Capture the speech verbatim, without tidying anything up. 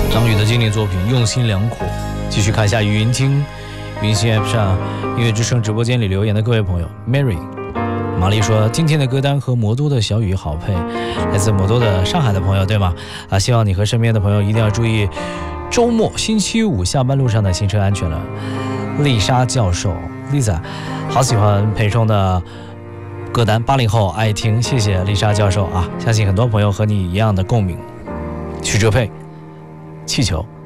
张宇的经典作品《用心良苦》。继续看一下语音听云心 App 上音乐之声直播间里留言的各位朋友。 Mary 玛丽说今天的歌单和魔都的小雨好配，来自魔都的上海的朋友对吗？啊，希望你和身边的朋友一定要注意周末星期五下班路上的行车安全了。丽莎教授 Lisa 好喜欢裴冲的歌单，八零后爱听，谢谢丽莎教授啊，相信很多朋友和你一样的共鸣。许哲佩气球。